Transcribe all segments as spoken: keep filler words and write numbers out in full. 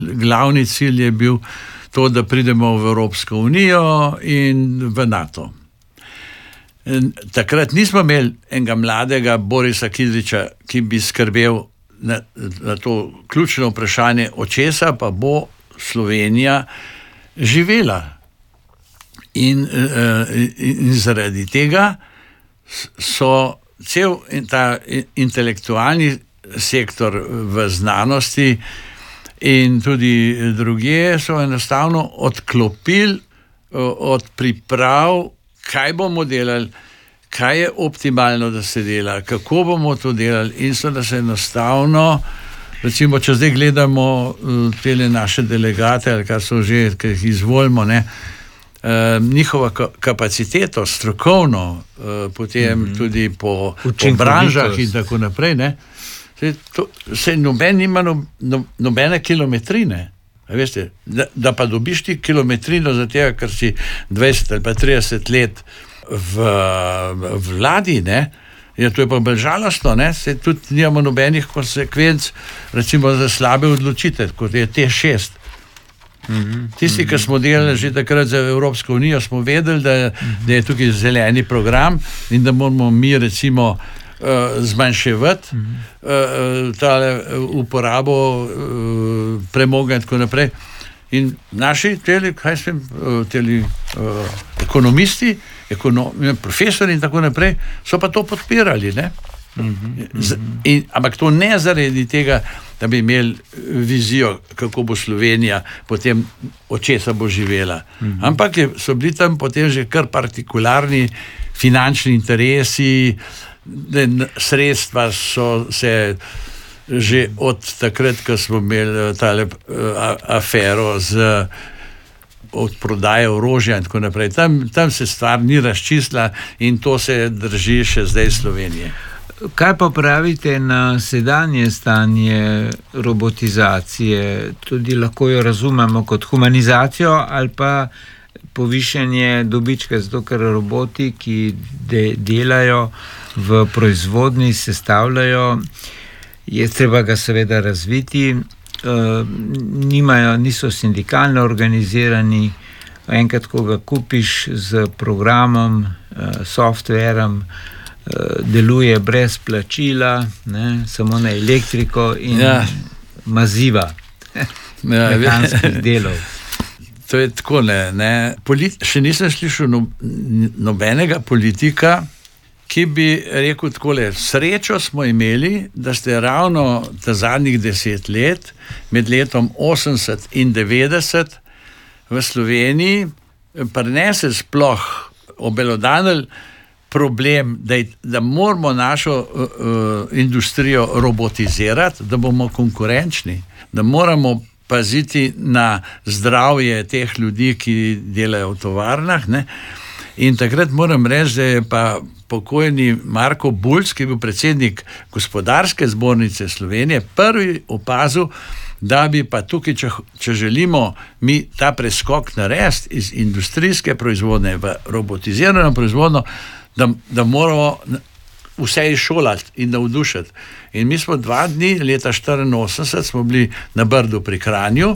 Glavni cilj je bil to, da pridemo v Evropsko unijo in v NATO. In takrat nismo imeli enega mladega Borisa Kidriča, ki bi skrbel na, na to ključno vprašanje, od česa pa bo Slovenija živela. In, in, in zaradi tega so cel ta intelektualni sektor v znanosti in tudi drugje so enostavno odklopili od priprav, kaj bomo delali, kaj je optimalno, da se dela, kako bomo to delali, in so da se enostavno, recimo, če zdaj gledamo tele naše delegate, ali kar so že, ki jih izvolimo, ne, Uh, njihova kapaciteto, strokovno, uh, potem mm-hmm. tudi po, po branžah in tako naprej, ne, se, to, se noben nima no, no, nobene kilometrine. Veste, da, da pa dobiš ti kilometrino za tega, ker si dvajset ali pa trideset let v, v vladi, ne, ja, to je pa bolj žalostno, ne, se tudi nimamo nobenih konsekvenc, recimo za slabe odločitve, kot je T šest. Mm-hmm. Tisti, ki smo delali že takrat za Evropsko unijo, smo vedeli, da, mm-hmm. da je tukaj zeleni program in da moramo mi recimo uh, zmanjševati mm-hmm. uh, tale uporabo uh, premoga in tako naprej. In naši teli, kaj sem, uh, teli uh, ekonomisti, ekonom, profesori in tako naprej, so pa to podpirali, ne? Mm-hmm. Z, in, ampak to ne zaradi tega, da bi imeli vizijo, kako bo Slovenija potem, od česa bo živela. Mm-hmm. Ampak je, so bili tam potem že kar partikularni finančni interesi, sredstva so se že od takrat, ko smo imeli tale a, afero z od prodaje orožja in tako naprej. Tam, tam se stvar ni razčistila in to se drži še zdaj Slovenije. Kaj pa pravite na sedanje stanje robotizacije? Tudi lahko jo razumemo kot humanizacijo ali pa povišanje dobička, zato ker roboti, ki de, delajo v proizvodnji, sestavljajo, je treba ga seveda razviti, e, nimajo, niso sindikalno organizirani, enkrat, ko ga kupiš z programom, e, softverom, deluje brez plačila, ne, samo na elektriko in ja. maziva ja, mehanskih delov. To je tako, ne, ne. Polit, še nisem slišal no, nobenega politika, ki bi rekel takole, srečo smo imeli, da ste ravno ta zadnjih deset let, med letom osemdeset in devetdeset v Sloveniji prinesli sploh obelodanili problem, da, je, da moramo našo uh, uh, industrijo robotizirati, da bomo konkurenčni, da moramo paziti na zdravje teh ljudi, ki delajo v tovarnah, ne. In takrat moram reči, da je pa pokojni Marko Bulc, ki je bil predsednik Gospodarske zbornice Slovenije, prvi opazil, da bi pa tukaj, če, če želimo mi ta preskok narediti iz industrijske proizvodnje v robotizirano proizvodno, Da, da moramo vse izšolati in navdušiti. In mi smo dva dni, leta štiriinosemdeset, smo bili na Brdu pri Kranju,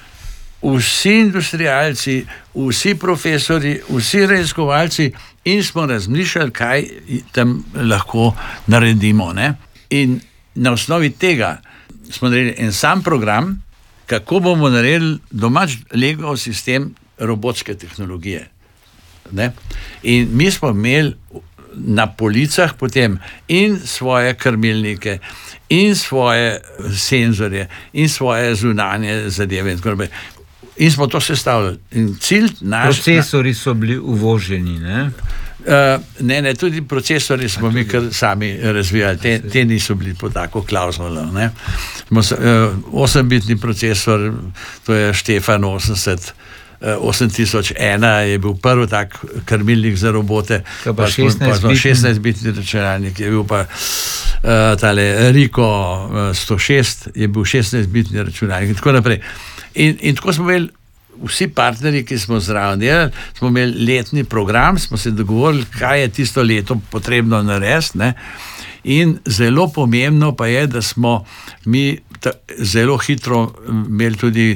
vsi industrialci, vsi profesori, vsi raziskovalci in smo razmišljali, kaj tam lahko naredimo, ne? In na osnovi tega smo naredili en sam program, kako bomo naredili domač Lego sistem robotske tehnologije. Ne? In mi smo imeli na policah potem in svoje krmilnike in svoje senzorje in svoje zunanje zadeve in tako naprej. In smo to sestavljali. In cilj naš... Procesori so bili uvoženi, ne? Uh, ne, ne, tudi procesori smo tudi mi kar sami razvijali. Te, te niso bili po tako klauzulo, ne? Uh, osembitni procesor, to je Štefan osemdeset, osem tisoč ena je bil prvi tak krmilnik za robote, pa šestnajstbitni računalnik je bil pa uh, tale Rico uh, sto šest je bil šestnajstbitni računalnik in tako naprej. In, in tako smo imeli vsi partnerji, ki smo zraven delali, smo imeli letni program, smo se dogovorili, kaj je tisto leto potrebno narediti, ne. In zelo pomembno pa je, da smo mi ta, zelo hitro imeli tudi